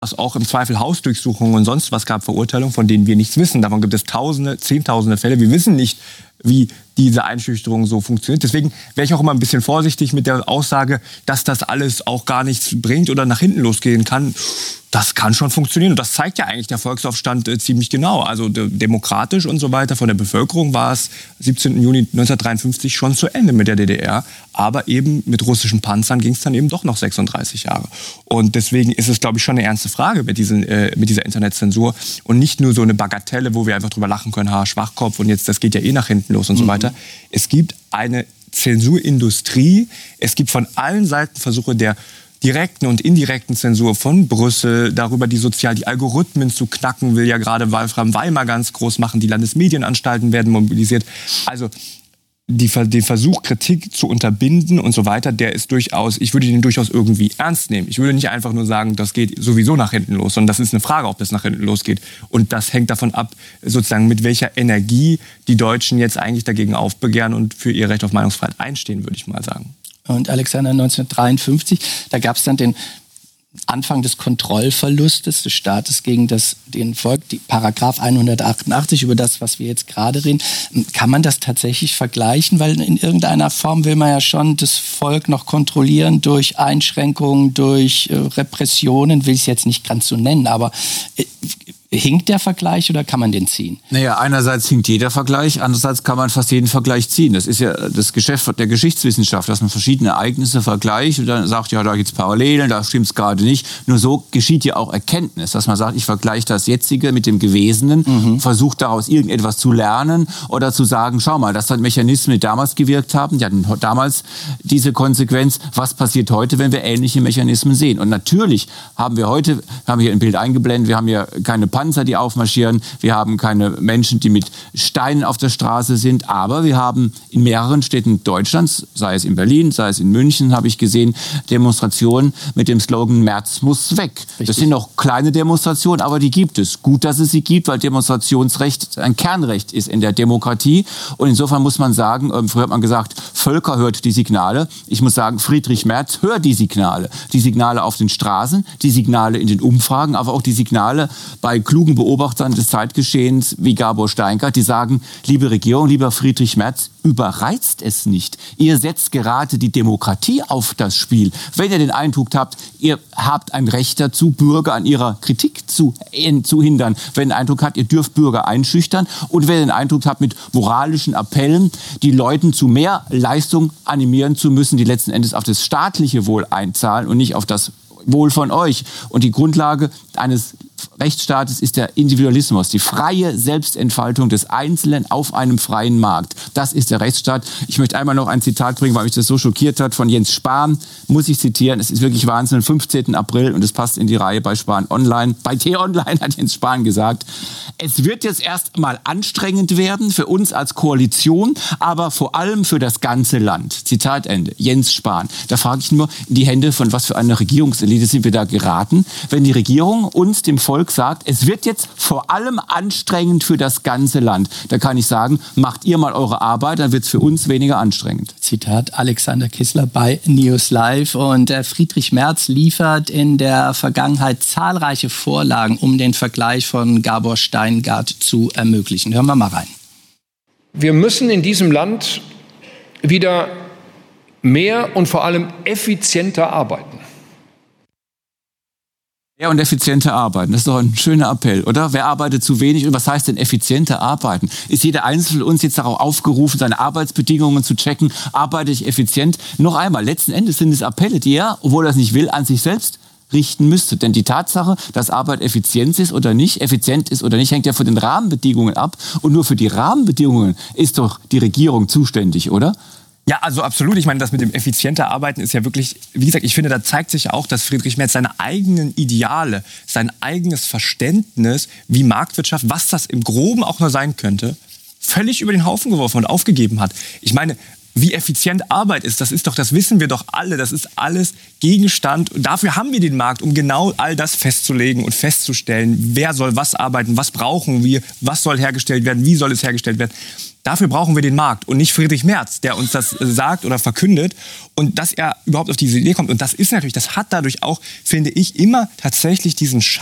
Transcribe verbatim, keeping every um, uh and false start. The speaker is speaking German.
es auch im Zweifel Hausdurchsuchungen und sonst was gab, Verurteilungen, von denen wir nichts wissen. Davon gibt es Tausende, Zehntausende Fälle. Wir wissen nicht, wie diese Einschüchterung so funktioniert. Deswegen wäre ich auch immer ein bisschen vorsichtig mit der Aussage, dass das alles auch gar nichts bringt oder nach hinten losgehen kann. Das kann schon funktionieren. Und das zeigt ja eigentlich der Volksaufstand äh, ziemlich genau. Also de- demokratisch und so weiter von der Bevölkerung war es siebzehnten Juni neunzehnhundertdreiundfünfzig schon zu Ende mit der D D R. Aber eben mit russischen Panzern ging es dann eben doch noch sechsunddreißig Jahre. Und deswegen ist es, glaube ich, schon eine ernste Frage mit, diesen, äh, mit dieser Internetzensur. Und nicht nur so eine Bagatelle, wo wir einfach drüber lachen können, ha, Schwachkopf und jetzt, das geht ja eh nach hinten los und mhm. so weiter. Es gibt eine Zensurindustrie. Es gibt von allen Seiten Versuche der direkten und indirekten Zensur von Brüssel, darüber die sozial die Algorithmen zu knacken, will ja gerade Wolfram Weimar ganz groß machen, die Landesmedienanstalten werden mobilisiert. Also die, den Versuch, Kritik zu unterbinden und so weiter, der ist durchaus, ich würde den durchaus irgendwie ernst nehmen. Ich würde nicht einfach nur sagen, das geht sowieso nach hinten los, sondern das ist eine Frage, ob das nach hinten losgeht. Und das hängt davon ab, sozusagen mit welcher Energie die Deutschen jetzt eigentlich dagegen aufbegehren und für ihr Recht auf Meinungsfreiheit einstehen, würde ich mal sagen. Und Alexander, neunzehnhundertdreiundfünfzig, da gab es dann den Anfang des Kontrollverlustes des Staates gegen das, den Volk, die Paragraph hundertachtundachtzig, über das, was wir jetzt gerade reden. Kann man das tatsächlich vergleichen? Weil in irgendeiner Form will man ja schon das Volk noch kontrollieren durch Einschränkungen, durch äh, Repressionen, will ich es jetzt nicht ganz so nennen, aber äh, hinkt der Vergleich oder kann man den ziehen? Naja, einerseits hinkt jeder Vergleich, andererseits kann man fast jeden Vergleich ziehen. Das ist ja das Geschäft der Geschichtswissenschaft, dass man verschiedene Ereignisse vergleicht und dann sagt, ja, da gibt es Parallelen, da stimmt es gerade nicht. Nur so geschieht ja auch Erkenntnis, dass man sagt, ich vergleiche das Jetzige mit dem Gewesenen, mhm. versuche daraus irgendetwas zu lernen oder zu sagen, schau mal, das sind Mechanismen, die damals gewirkt haben, die hatten damals diese Konsequenz. Was passiert heute, wenn wir ähnliche Mechanismen sehen? Und natürlich haben wir heute, haben wir hier ein Bild eingeblendet, wir haben hier keine Panzer, die aufmarschieren. Wir haben keine Menschen, die mit Steinen auf der Straße sind. Aber wir haben in mehreren Städten Deutschlands, sei es in Berlin, sei es in München, habe ich gesehen, Demonstrationen mit dem Slogan Merz muss weg. Richtig. Das sind noch kleine Demonstrationen, aber die gibt es. Gut, dass es sie gibt, weil Demonstrationsrecht ein Kernrecht ist in der Demokratie. Und insofern muss man sagen, früher hat man gesagt, Völker hört die Signale. Ich muss sagen, Friedrich Merz hört die Signale. Die Signale auf den Straßen, die Signale in den Umfragen, aber auch die Signale bei klugen Beobachtern des Zeitgeschehens wie Gabor Steingart, die sagen, liebe Regierung, lieber Friedrich Merz, überreizt es nicht. Ihr setzt gerade die Demokratie auf das Spiel. Wenn ihr den Eindruck habt, ihr habt ein Recht dazu, Bürger an ihrer Kritik zu, äh, zu hindern. Wenn ihr den Eindruck habt, ihr dürft Bürger einschüchtern. Und wenn ihr den Eindruck habt, mit moralischen Appellen die Leuten zu mehr Leistung animieren zu müssen, die letzten Endes auf das staatliche Wohl einzahlen und nicht auf das Wohl von euch. Und die Grundlage eines Rechtsstaates ist der Individualismus, die freie Selbstentfaltung des Einzelnen auf einem freien Markt. Das ist der Rechtsstaat. Ich möchte einmal noch ein Zitat bringen, weil mich das so schockiert hat, von Jens Spahn, muss ich zitieren. Es ist wirklich Wahnsinn, am fünfzehnten April, und es passt in die Reihe bei Spahn Online. Bei T-Online hat Jens Spahn gesagt, es wird jetzt erst mal anstrengend werden für uns als Koalition, aber vor allem für das ganze Land. Zitat Ende. Jens Spahn. Da frage ich nur, in die Hände von was für einer Regierungselite sind wir da geraten, wenn die Regierung uns, dem Volk, sagt, es wird jetzt vor allem anstrengend für das ganze Land. Da kann ich sagen, macht ihr mal eure Arbeit, dann wird es für uns weniger anstrengend. Zitat Alexander Kissler bei News Live. Und äh, Friedrich Merz liefert in der Vergangenheit zahlreiche Vorlagen, um den Vergleich von Gabor Steingart zu ermöglichen. Hören wir mal rein. Wir müssen in diesem Land wieder mehr und vor allem effizienter arbeiten. Ja, und effizienter arbeiten, das ist doch ein schöner Appell, oder? Wer arbeitet zu wenig und was heißt denn effizienter arbeiten? Ist jeder Einzelne von uns jetzt darauf aufgerufen, seine Arbeitsbedingungen zu checken? Arbeite ich effizient? Noch einmal, letzten Endes sind es Appelle, die er, obwohl er es nicht will, an sich selbst richten müsste. Denn die Tatsache, dass Arbeit effizient ist oder nicht, effizient ist oder nicht, hängt ja von den Rahmenbedingungen ab. Und nur für die Rahmenbedingungen ist doch die Regierung zuständig, oder? Ja, also absolut. Ich meine, das mit dem effizienter Arbeiten ist ja wirklich, wie gesagt, ich finde, da zeigt sich ja auch, dass Friedrich Merz seine eigenen Ideale, sein eigenes Verständnis, wie Marktwirtschaft, was das im Groben auch nur sein könnte, völlig über den Haufen geworfen und aufgegeben hat. Ich meine, wie effizient Arbeit ist, das ist doch, das wissen wir doch alle, das ist alles Gegenstand. Und dafür haben wir den Markt, um genau all das festzulegen und festzustellen, wer soll was arbeiten, was brauchen wir, was soll hergestellt werden, wie soll es hergestellt werden. Dafür brauchen wir den Markt und nicht Friedrich Merz, der uns das sagt oder verkündet und dass er überhaupt auf diese Idee kommt. Und das ist natürlich, das hat dadurch auch, finde ich, immer tatsächlich diesen